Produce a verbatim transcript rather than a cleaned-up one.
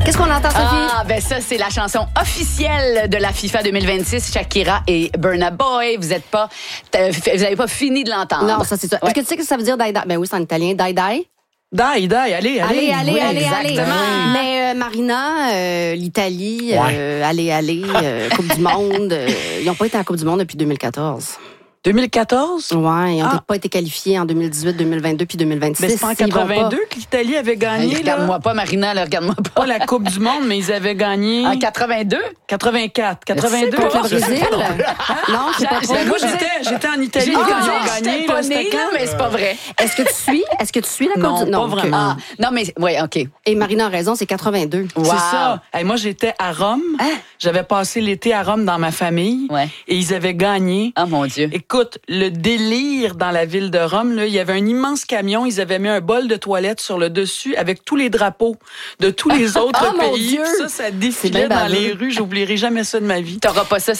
Qu'est-ce qu'on entend, Sophie? Ah, ben ça, c'est la chanson officielle de la FIFA deux mille vingt-six, Shakira et Burna Boy. Vous êtes pas, vous n'avez pas fini de l'entendre. Non, ça, c'est ça. Ouais. Est-ce que tu sais que ça veut dire die die? Ben oui, c'est en italien, die die. Die, die, allez, allez. Allez, allez, oui, allez, allez. exactement. Mais euh, Marina, euh, l'Italie, Ouais. euh, allez, allez, euh, Coupe du Monde. euh, ils n'ont pas été en Coupe du Monde depuis deux mille quatorze. deux mille quatorze? Ouais, ils n'ont Ah. pas été qualifiés en deux mille dix-huit, deux mille vingt-deux puis deux mille vingt-six. Mais c'est pas en Ils vont pas. quatre-vingt-deux que l'Italie avait Hey, gagné, là? regarde-moi pas, Marina, là, regarde-moi pas. Pas la Coupe du Monde, mais ils avaient gagné... En quatre-vingt-deux? quatre-vingt-quatre. quatre-vingt-deux. Contre le je sais Brésil? pas. Non, c'est pas J'ai- trop. Ben, moi, j'étais, j'étais en Italie J'ai quand dit, ils ont j'étais gagné. pas là, c'était née, là, quand? mais c'est pas vrai. Est-ce que tu suis? Est-ce que tu suis la Coupe Non, du pas ok. vraiment. Ah, non, mais, oui, OK. Et Marina a raison, c'est quatre-vingt-deux. Wow. C'est ça. Hey, moi, j'étais à Rome. Hein? J'avais passé l'été à Rome dans ma famille. Ouais. Et ils avaient gagné. Oh, mon Dieu. Écoute, le délire dans la ville de Rome, là, il y avait un immense camion. Ils avaient mis un bol de toilette sur le dessus avec tous les drapeaux de tous les autres Oh, mon pays. Dieu! Puis ça, ça C'est défilait bien dans baveux. les rues. J'oublierai jamais ça de ma vie. T'auras pas ça